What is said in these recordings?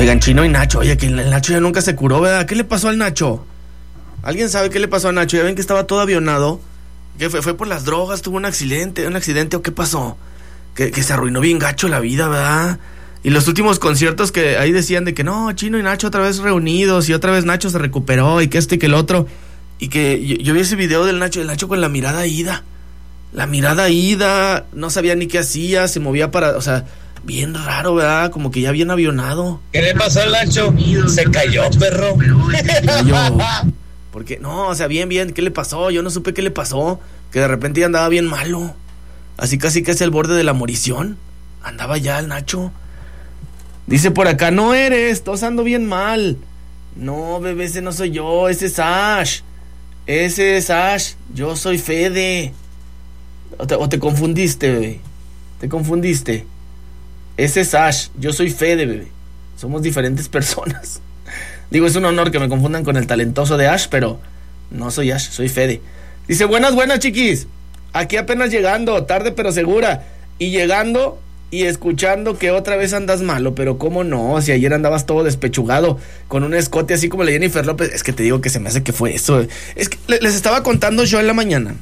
Oigan, Chino y Nacho, oye, que el Nacho ya nunca se curó, ¿verdad? ¿Qué le pasó al Nacho? ¿Alguien sabe qué le pasó a Nacho? Ya ven que estaba todo avionado. ¿Qué fue por las drogas? ¿Tuvo un accidente o qué pasó? Que se arruinó bien gacho la vida, ¿verdad? Y los últimos conciertos que ahí decían de que no, Chino y Nacho otra vez reunidos y otra vez Nacho se recuperó y que este y que el otro. Y que yo vi ese video del Nacho con la mirada ida. La mirada ida, no sabía ni qué hacía, se movía o sea, bien raro, ¿verdad? Como que ya bien avionado. ¿Qué le pasó al Nacho? Se cayó, perro. Se cayó. Porque, no, o sea, bien, ¿qué le pasó? Yo no supe qué le pasó. Que de repente ya andaba bien malo. Así casi que es el borde de la morición. Andaba ya el Nacho. Dice por acá, no eres, todos ando bien mal. No, bebé, ese no soy yo, ese es Ash. Ese es Ash, yo soy Fede. O te confundiste, bebé. Te confundiste. Ese es Ash, yo soy Fede, bebé. Somos diferentes personas. Digo, es un honor que me confundan con el talentoso de Ash, pero no soy Ash, soy Fede. Dice, buenas, chiquis. Aquí apenas llegando, tarde pero segura. Y llegando y escuchando que otra vez andas malo, pero cómo no, si ayer andabas todo despechugado, con un escote así como la Jennifer López. Es que te digo que se me hace que fue eso. Es que les estaba contando yo en la mañana,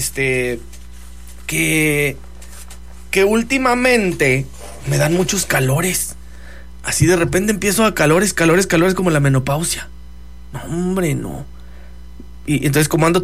que últimamente me dan muchos calores. Así de repente empiezo a calores como la menopausia. No, hombre, no. Y entonces como ando